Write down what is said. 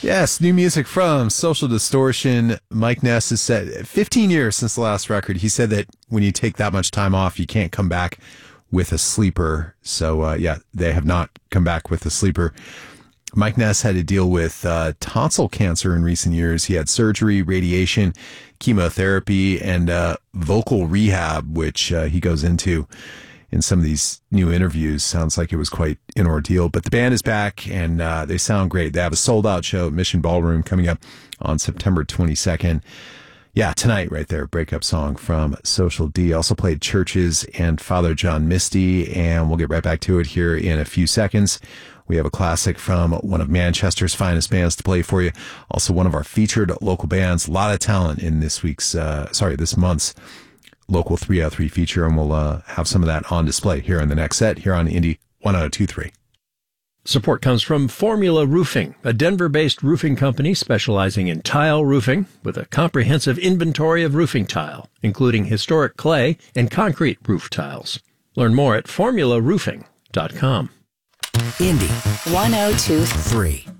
Yes, new music from Social Distortion. Mike Ness has said 15 years since the last record. He said that when you take that much time off, you can't come back with a sleeper. So, they have not come back with a sleeper. Mike Ness had to deal with tonsil cancer in recent years. He had surgery, radiation, chemotherapy, and vocal rehab, which he goes into in some of these new interviews. Sounds like it was quite an ordeal. But the band is back, and they sound great. They have a sold-out show at Mission Ballroom coming up on September 22nd. Yeah, tonight right there, breakup song from Social D. Also played Churches and Father John Misty, and we'll get right back to it here in a few seconds. We have a classic from one of Manchester's finest bands to play for you. Also one of our featured local bands. A lot of talent in this month's local 303 feature, and we'll have some of that on display here in the next set here on Indie 1023. Support comes from Formula Roofing, a Denver-based roofing company specializing in tile roofing with a comprehensive inventory of roofing tile, including historic clay and concrete roof tiles. Learn more at formularoofing.com. Indie 1023.